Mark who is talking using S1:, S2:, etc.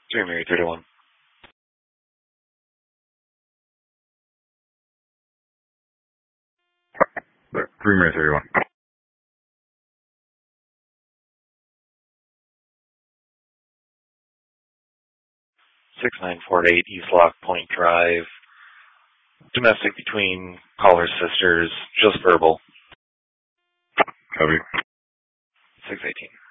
S1: 3 Mary 31.
S2: But 3 Mary 31.
S1: 6948 East Lock Point Drive. Domestic between caller's sisters, just verbal.
S2: Copy.
S1: 618.